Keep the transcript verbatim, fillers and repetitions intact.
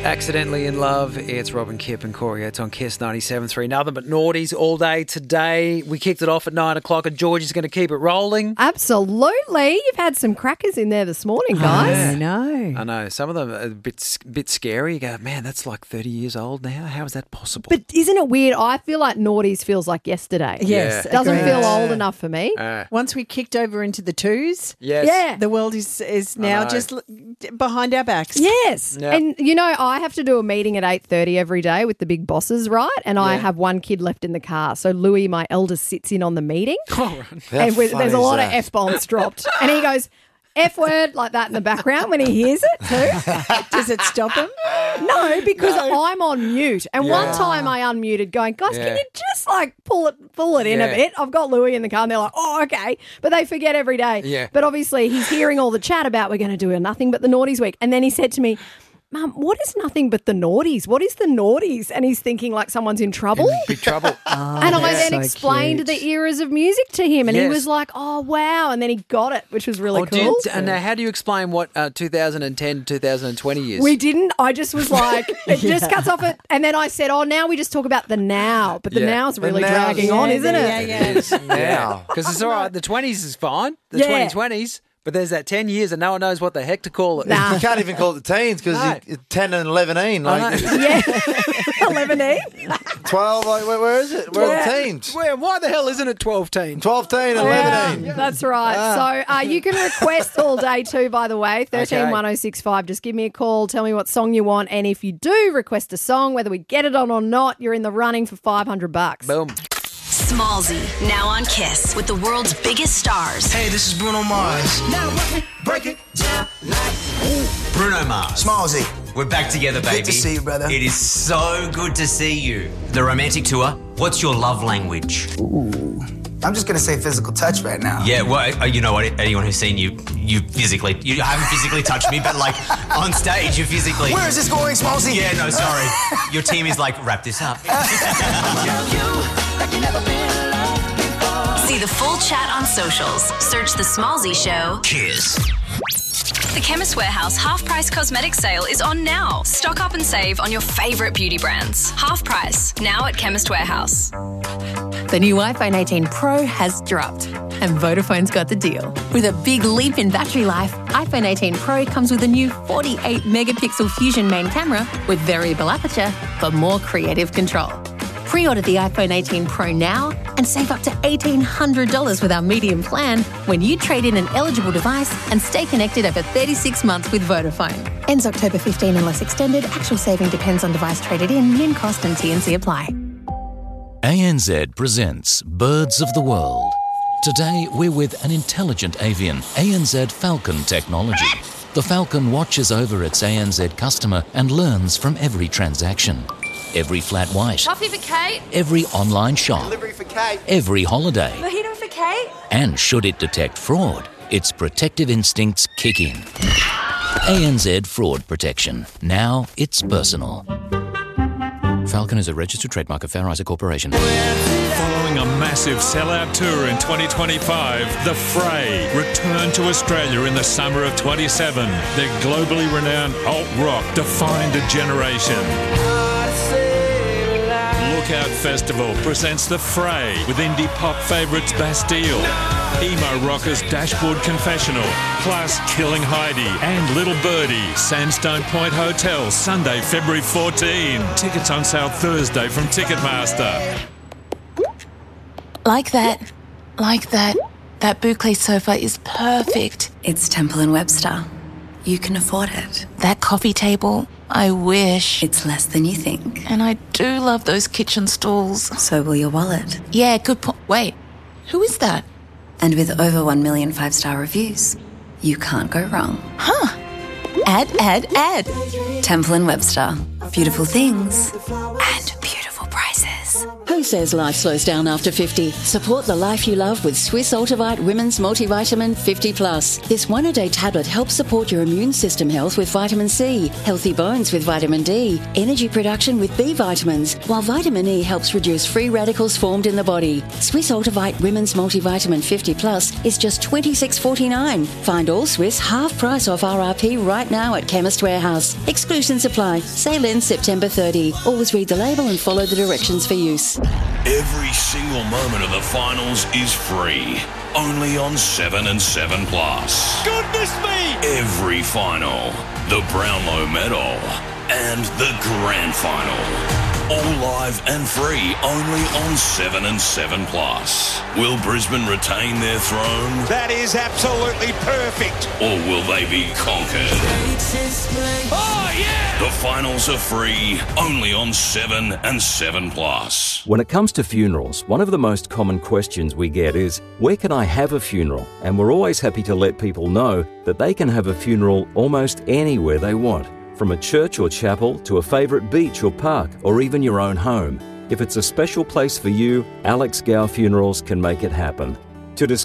Accidentally in Love. It's Robin, Kip and Corey. It's on Kiss ninety-seven point three. Nothing but naughties all day today. We kicked it off at nine o'clock and Georgie's going to keep it rolling. Absolutely. You've had some crackers in there this morning, guys. Yeah. I know. I know. Some of them are a bit, bit scary. You go, man, that's like thirty years old now. How is that possible? But isn't it weird? I feel like naughties feels like yesterday. Yes. Yeah. Doesn't agreed. feel old enough for me. Uh, Once we kicked over into the twos, yes. Yeah. the world is, is now know. just l- behind our backs. Yes. Yep. And, you know, I have to do a meeting at eight thirty every day with the big bosses, right? And I Yeah. have one kid left in the car. So Louis, my eldest, sits in on the meeting. Oh, right. and with, there's a lot of F-bombs dropped. And he goes, F word like that in the background when he hears it too. Does it stop him? No, because No. I'm on mute. And Yeah. one time I unmuted going, guys, Yeah. can you just like pull it pull it in Yeah. a bit? I've got Louis in the car and they're like, oh, okay. But they forget every day. Yeah. But obviously he's hearing all the chat about we're going to do a nothing but the naughties week. And then he said to me, Mum, what is nothing but the naughties? What is the naughties? And he's thinking like someone's in trouble. In big trouble. And I then so explained cute. the eras of music to him, and he Yes. was like, "Oh wow!" And then he got it, which was really Oh, cool. did, and now how do you explain what uh, two thousand ten, two thousand twenty is? We didn't. I just was like, it just cuts off it. And then I said, "Oh, now we just talk about the now." But the Yeah. now's The really now's- dragging Yeah, on, the- isn't it? yeah, yeah. It is. Now. Yeah. Because it's all right. The twenties is fine. The Yeah. twenty twenties. But there's that ten years and no one knows what the heck to call it. Nah. You can't even call it the teens because No. you're ten and eleven. I Like know. Yeah, eleven E. twelve, like, where, where is it? Where are the Yeah. teens? Where, why the hell isn't it twelve teen? twelve, teen, Yeah, eleven. teen. that's right. So uh, you can request all day too, by the way. thirteen one oh six five. Just give me a call. Tell me what song you want. And if you do request a song, whether we get it on or not, you're in the running for five hundred bucks. Boom. Smallsy, now on Kiss with the world's biggest stars. Hey, this is Bruno Mars. Now break it down like Bruno Mars. Smallsy. We're back together, baby. Good to see you, brother. It is so good to see you. The romantic tour. What's your love language? I'm just gonna say physical touch right now. Yeah, well, uh, you know what? Anyone who's seen you, you physically, you haven't physically touched me, but like on stage, you physically. Where is this going, Smallsy? Yeah, no, sorry. Your team is like, wrap this up. See the full chat on socials. Search The Smallsy Show. Kiss. The Chemist Warehouse half price cosmetic sale is on now. Stock up and save on your favourite beauty brands. Half price, now at Chemist Warehouse. The new iPhone eighteen Pro has dropped, and Vodafone's got the deal. With a big leap in battery life, iPhone eighteen Pro comes with a new forty-eight megapixel Fusion main camera with variable aperture for more creative control. Pre-order the iPhone eighteen Pro now and save up to eighteen hundred dollars with our medium plan when you trade in an eligible device and stay connected over thirty-six months with Vodafone. Ends October fifteenth unless extended. Actual saving depends on device traded in. Min cost and T and C apply. A N Z presents Birds of the World. Today we're with an intelligent avian, A N Z Falcon technology. The Falcon watches over its A N Z customer and learns from every transaction. Every flat white. Coffee for Kate. Every online shop. Delivery for Kate. Every holiday. Mojito for Kate. And should it detect fraud, its protective instincts kick in. A N Z Fraud Protection. Now it's personal. Falcon is a registered trademark of Fair Isaac Corporation. Following a massive sellout tour in twenty twenty-five, The Fray return to Australia in the summer of twenty-seven. Their globally renowned alt rock defined a generation. Lookout Festival presents The Fray with indie pop favourites Bastille, emo rockers Dashboard Confessional, plus Killing Heidi and Little Birdie, Sandstone Point Hotel, Sunday, February fourteenth. Tickets on sale Thursday from Ticketmaster. Like that. Like that. That boucle sofa is perfect. It's Temple and Webster. You can afford it. That coffee table, I wish. It's less than you think. And I do love those kitchen stools. So will your wallet. Yeah, good point. Wait, who is that? And with over one million five-star reviews, you can't go wrong. Huh. Add, add, add. Temple and Webster. Beautiful things and beautiful prices. Who says life slows down after fifty? Support the life you love with Swiss Ultivite Women's Multivitamin fifty plus. This one-a-day tablet helps support your immune system health with vitamin C, healthy bones with vitamin D, energy production with B vitamins, while vitamin E helps reduce free radicals formed in the body. Swiss Ultivite Women's Multivitamin fifty plus is just twenty-six forty-nine. Find all Swiss half price off R R P right now at Chemist Warehouse. Exclusions apply. Sale ends September thirtieth. Always read the label and follow the directions for use. Every single moment of the finals is free. Only on seven and seven plus. Goodness me! Every final. The Brownlow Medal. And the Grand Final. All live and free only on seven and seven plus. Will Brisbane retain their throne? That is absolutely perfect. Or will they be conquered? Oh, yeah! The finals are free only on seven and seven plus. When it comes to funerals, one of the most common questions we get is, where can I have a funeral? And we're always happy to let people know that they can have a funeral almost anywhere they want. From a church or chapel to a favourite beach or park or even your own home. If it's a special place for you, Alex Gow Funerals can make it happen. To discuss